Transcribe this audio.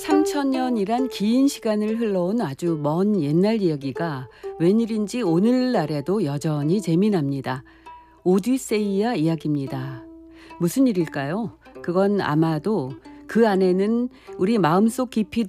3000년이란 긴 시간을 흘러온 아주 먼 옛날 이야기가 웬일인지 오늘날에도 여전히 재미납니다. 오디세이아 이야기입니다. 무슨 일일까요? 그건 아마도 그 안에는 우리 마음속 깊이